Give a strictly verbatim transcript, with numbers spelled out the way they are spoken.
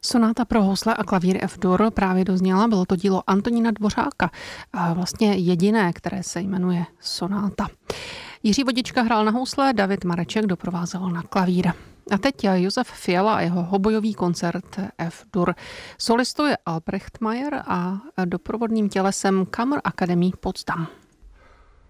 Sonáta pro housle a klavír F-dur právě dozněla, bylo to dílo Antonína Dvořáka, a vlastně jediné, které se jmenuje Sonáta. Jiří Vodička hrál na housle, David Mareček doprovázel na klavír. A teď Josef Fiala a jeho hobojový koncert F-dur. Solistou je Albrecht Mayer a doprovodným tělesem Kammerakademie Potsdam.